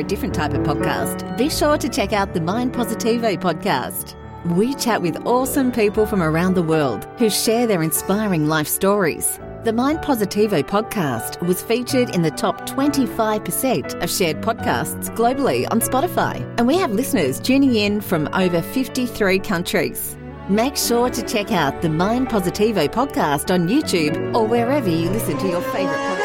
a different type of podcast, be sure to check out the Mind Positivo podcast. We chat with awesome people from around the world who share their inspiring life stories. The Mind Positivo podcast was featured in the top 25% of shared podcasts globally on Spotify, and we have listeners tuning in from over 53 countries. Make sure to check out the Mind Positivo podcast on YouTube or wherever you listen to your favourite podcast.